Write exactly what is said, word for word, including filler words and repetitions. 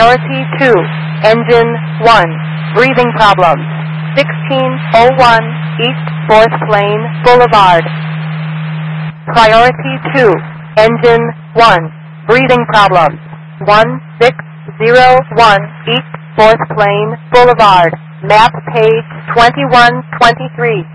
Priority two, Engine one, breathing problems. sixteen oh one East fourth Lane Boulevard. Priority two, Engine one, breathing problems. one six zero one East fourth Lane Boulevard. Map page twenty-one twenty-three.